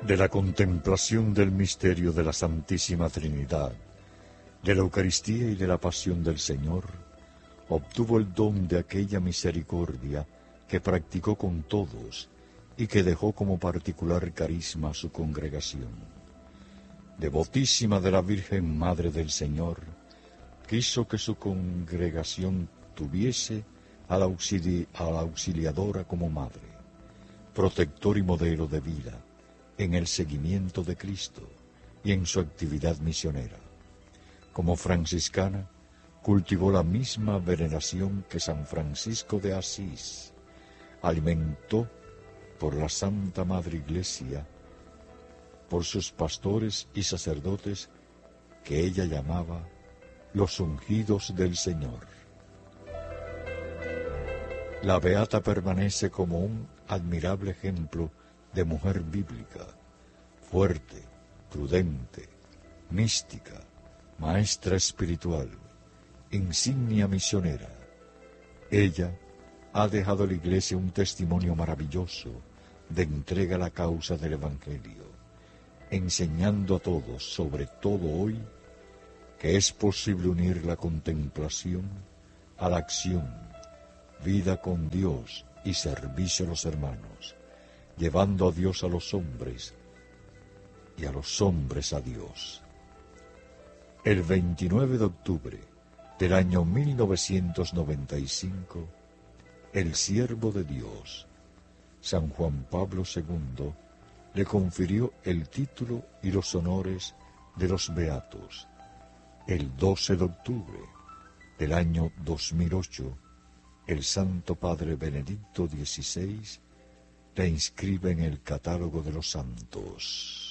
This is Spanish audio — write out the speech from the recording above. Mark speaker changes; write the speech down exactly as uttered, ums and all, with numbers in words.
Speaker 1: De la contemplación del misterio de la Santísima Trinidad, de la Eucaristía y de la Pasión del Señor, obtuvo el don de aquella misericordia que practicó con todos y que dejó como particular carisma a su congregación. Devotísima de la Virgen Madre del Señor, quiso que su congregación tuviese a la, auxili- a la auxiliadora como madre, protector y modelo de vida, en el seguimiento de Cristo y en su actividad misionera. Como franciscana, cultivó la misma veneración que San Francisco de Asís, alimentó por la Santa Madre Iglesia, por sus pastores y sacerdotes que ella llamaba los ungidos del Señor. La beata permanece como un admirable ejemplo de mujer bíblica, fuerte, prudente, mística, maestra espiritual, insignia misionera. Ella ha dejado a la Iglesia un testimonio maravilloso de entrega a la causa del Evangelio, enseñando a todos, sobre todo hoy, que es posible unir la contemplación a la acción, vida con Dios y servicio a los hermanos, llevando a Dios a los hombres y a los hombres a Dios. El veintinueve de octubre del año mil novecientos noventa y cinco, el siervo de Dios, San Juan Pablo segundo, le confirió el título y los honores de los beatos. El doce de octubre del año dos mil ocho, el Santo Padre Benedicto dieciséis la inscribe en el catálogo de los santos.